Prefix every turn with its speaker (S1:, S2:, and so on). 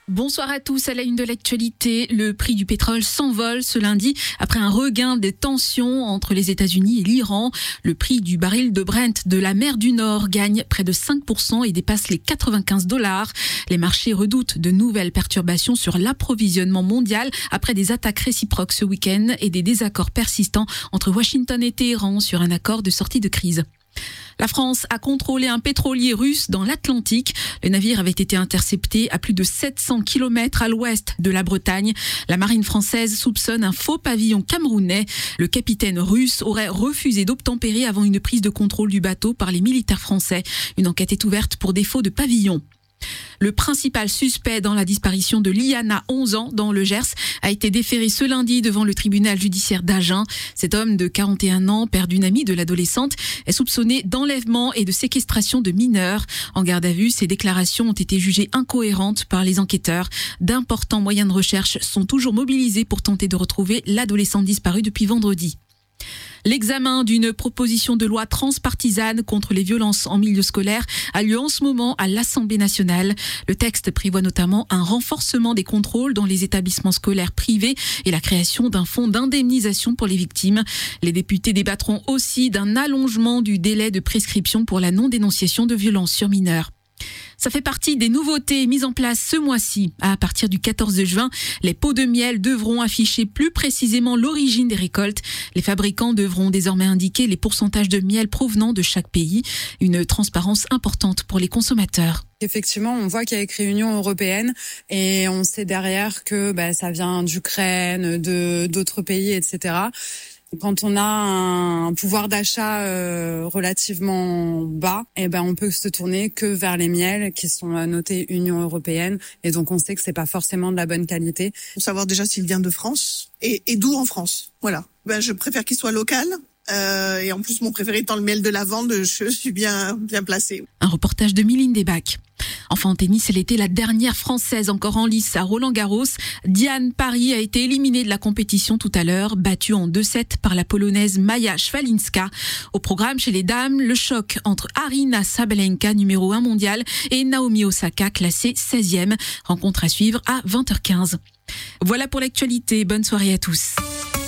S1: Bonsoir à tous. À la une de l'actualité, le prix du pétrole s'envole ce lundi après un regain des tensions entre les États-Unis et l'Iran. Le prix du baril de Brent de la mer du Nord gagne près de 5% et dépasse les $95. Les marchés redoutent de nouvelles perturbations sur l'approvisionnement mondial après des attaques réciproques ce week-end et des désaccords persistants entre Washington et Téhéran sur un accord de sortie de crise. La France a contrôlé un pétrolier russe dans l'Atlantique. Le navire avait été intercepté à plus de 700 km à l'ouest de la Bretagne. La marine française soupçonne un faux pavillon camerounais. Le capitaine russe aurait refusé d'obtempérer avant une prise de contrôle du bateau par les militaires français. Une enquête est ouverte pour défaut de pavillon. Le principal suspect dans la disparition de Liana, 11 ans, dans le Gers, a été déféré ce lundi devant le tribunal judiciaire d'Agen. Cet homme de 41 ans, père d'une amie de l'adolescente, est soupçonné d'enlèvement et de séquestration de mineurs. En garde à vue, ses déclarations ont été jugées incohérentes par les enquêteurs. D'importants moyens de recherche sont toujours mobilisés pour tenter de retrouver l'adolescente disparue depuis vendredi. L'examen d'une proposition de loi transpartisane contre les violences en milieu scolaire a lieu en ce moment à l'Assemblée nationale. Le texte prévoit notamment un renforcement des contrôles dans les établissements scolaires privés et la création d'un fonds d'indemnisation pour les victimes. Les députés débattront aussi d'un allongement du délai de prescription pour la non-dénonciation de violences sur mineurs. Ça fait partie des nouveautés mises en place ce mois-ci. À partir du 14 juin, les pots de miel devront afficher plus précisément l'origine des récoltes. Les fabricants devront désormais indiquer les pourcentages de miel provenant de chaque pays. Une transparence importante pour les consommateurs.
S2: Effectivement, on voit qu'il y a écrit Union européenne et on sait derrière que ça vient d'Ukraine, d'autres pays, etc. Quand on a un pouvoir d'achat relativement bas, on peut se tourner que vers les miels qui sont notés Union européenne, et donc on sait que c'est pas forcément de la bonne qualité.
S3: Pour savoir déjà s'il vient de France et d'où en France. Voilà. Je préfère qu'il soit local. Et en plus, mon préféré étant le miel de lavande, je suis bien placée.
S1: Un reportage de Mylène Debac. Enfin en tennis, elle était la dernière Française encore en lice à Roland-Garros. Diane Parry a été éliminée de la compétition tout à l'heure, battue en 2-7 par la Polonaise Maja Swalinska. Au programme chez les dames, le choc entre Aryna Sabalenka, numéro 1 mondial, et Naomi Osaka, classée 16e. Rencontre à suivre à 20h15. Voilà pour l'actualité. Bonne soirée à tous.